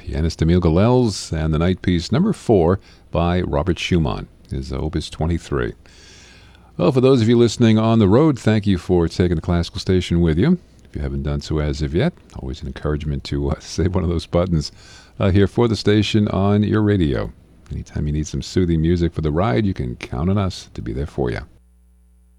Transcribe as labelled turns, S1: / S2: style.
S1: Pianist Emile Gilels and the Night Piece number 4 by Robert Schumann, his Opus 23. Well, for those of you listening on the road, thank you for taking the classical station with you. If you haven't done so as of yet, always an encouragement to save one of those buttons here for the station on your radio. Anytime you need some soothing music for the ride, you can count on us to be there for you.